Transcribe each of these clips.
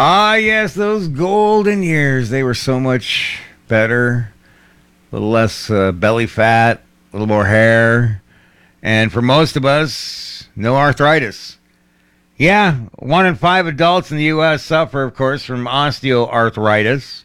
Ah, yes, those golden years. They were so much better. A little less belly fat, a little more hair. And for most of us, no arthritis. Yeah, 1 in 5 adults in the U.S. suffer, of course, from osteoarthritis.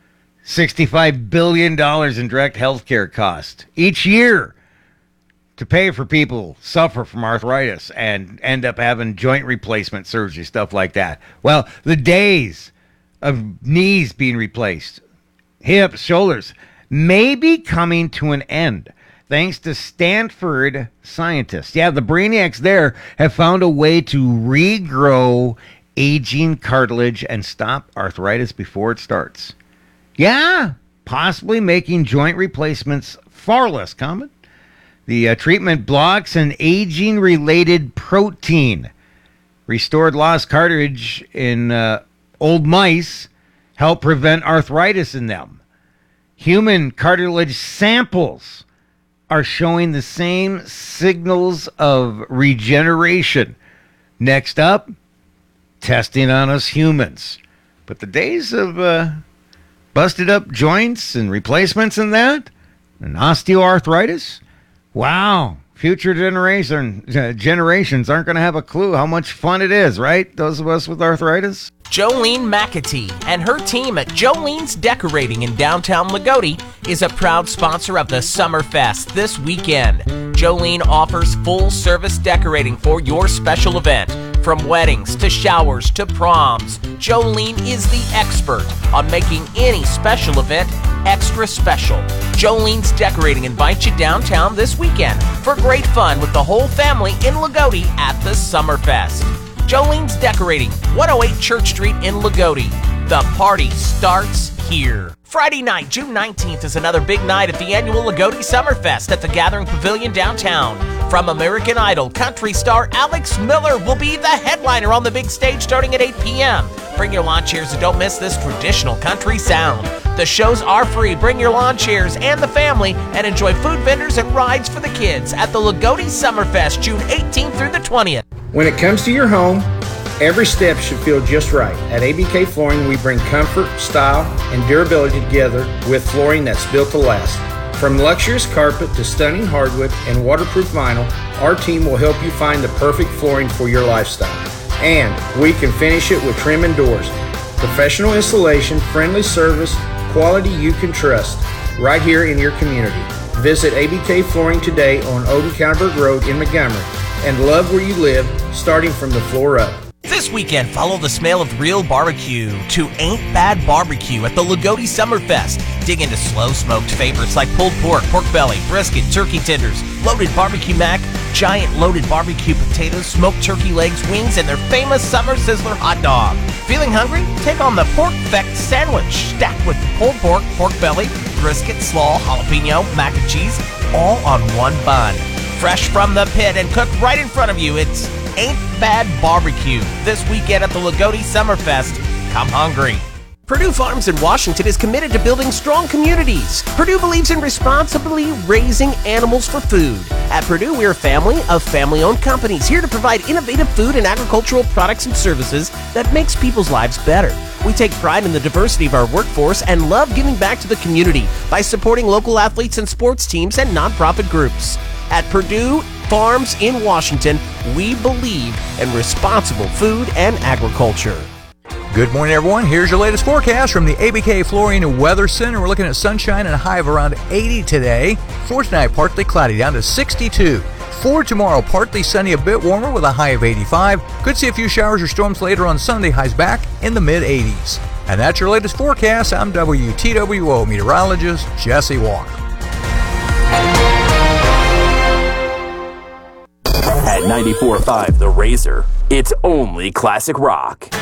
$65 billion in direct health care cost each year to pay for people suffer from arthritis and end up having joint replacement surgery, stuff like that. Well, the days of knees being replaced, hips, shoulders, may be coming to an end thanks to Stanford scientists. Yeah, the brainiacs there have found a way to regrow aging cartilage and stop arthritis before it starts. Yeah, possibly making joint replacements far less common. The treatment blocks an aging-related protein. Restored lost cartilage in old mice help prevent arthritis in them. Human cartilage samples are showing the same signals of regeneration. Next up, testing on us humans. But the days of busted up joints and replacements and that, and osteoarthritis, wow, future generations aren't going to have a clue how much fun it is, right? Those of us with arthritis. Jolene McAtee and her team at Jolene's Decorating in downtown Lagodi is a proud sponsor of the Summerfest this weekend. Jolene offers full-service decorating for your special event. From weddings to showers to proms, Jolene is the expert on making any special event extra special. Jolene's Decorating invites you downtown this weekend for great fun with the whole family in Lagodi at the Summerfest. Jolene's Decorating, 108 Church Street in Lagodi. The party starts here. Friday night, June 19th, is another big night at the annual Lagodi Summerfest at the Gathering Pavilion downtown. From American Idol, country star Alex Miller will be the headliner on the big stage starting at 8 p.m. Bring your lawn chairs and don't miss this traditional country sound. The shows are free. Bring your lawn chairs and the family and enjoy food vendors and rides for the kids at the Lagodi Summerfest, June 18th through the 20th. When it comes to your home, every step should feel just right. At ABK Flooring, we bring comfort, style, and durability together with flooring that's built to last. From luxurious carpet to stunning hardwood and waterproof vinyl, our team will help you find the perfect flooring for your lifestyle. And we can finish it with trim and doors. Professional installation, friendly service, quality you can trust, right here in your community. Visit ABK Flooring today on Odin-Counterberg Road in Montgomery and love where you live, starting from the floor up. This weekend, follow the smell of real barbecue to Ain't Bad Barbecue at the Lagodi Summerfest. Dig into slow-smoked favorites like pulled pork, pork belly, brisket, turkey tenders, loaded barbecue mac, giant loaded barbecue potatoes, smoked turkey legs, wings, and their famous Summer Sizzler hot dog. Feeling hungry? Take on the Pork-Feck sandwich, stacked with pulled pork, pork belly, brisket, slaw, jalapeno, mac and cheese, all on one bun. Fresh from the pit and cooked right in front of you, it's Ain't Bad Barbecue this weekend at the Lagodi Summerfest. Come hungry. Purdue Farms in Washington is committed to building strong communities. Purdue believes in responsibly raising animals for food. At Purdue, we're a family of family-owned companies here to provide innovative food and agricultural products and services that makes people's lives better. We take pride in the diversity of our workforce and love giving back to the community by supporting local athletes and sports teams and nonprofit groups. At Purdue Farms in Washington, we believe in responsible food and agriculture. Good morning, everyone. Here's your latest forecast from the ABK Flooring Weather Center. We're looking at sunshine and a high of around 80 today. For tonight, partly cloudy, down to 62. For tomorrow, partly sunny, a bit warmer with a high of 85. Could see a few showers or storms later on Sunday, highs back in the mid-80s. And that's your latest forecast. I'm WTWO meteorologist Jesse Walker. At 94.5 The Razor, it's only classic rock.